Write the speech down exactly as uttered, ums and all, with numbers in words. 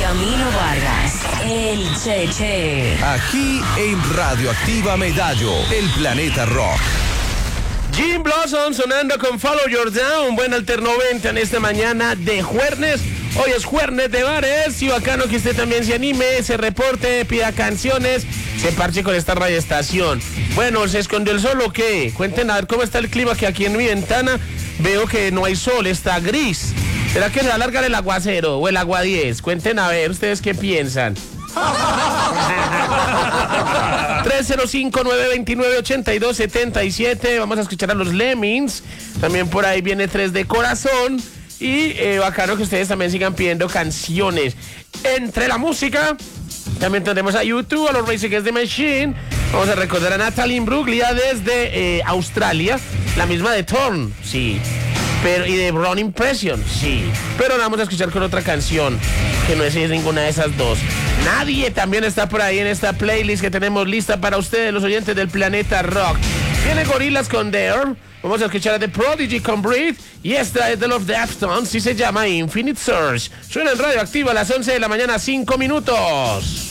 Camilo Vargas, el Cheche. Aquí en Radioactiva Medallo, el planeta rock. Jim Blossom sonando con Follow Your Down, buen alter noventa en esta mañana de jueves. Hoy es jueves de bares y bacano que usted también se anime, se reporte, pida canciones, se parche con esta radioestación. Bueno, ¿se escondió el sol o qué? Cuenten a ver cómo está el clima, que aquí en mi ventana veo que no hay sol, está gris. ¿Será que se va a alargar el aguacero o el agua diez? Cuenten a ver, ¿ustedes qué piensan? tres cero cinco, nueve dos nueve, ocho dos siete siete. Vamos a escuchar a los Lemmings. También por ahí viene Tres de Corazón. Y eh, bacano que ustedes también sigan pidiendo canciones. Entre la música, también tenemos a YouTube, a los Rage Against the Machine. Vamos a recordar a Natalie Imbruglia desde eh, Australia. La misma de Thorn, sí. Pero, y de Wrong Impression, sí. Pero la vamos a escuchar con otra canción, que no es ninguna de esas dos. Nadie también está por ahí en esta playlist que tenemos lista para ustedes, los oyentes del planeta rock. Viene Gorillaz con Dare. Vamos a escuchar a The Prodigy con Breathe. Y esta es de los Deftones y se llama Infinite Search. Suena en Radioactiva a las once de la mañana, cinco minutos.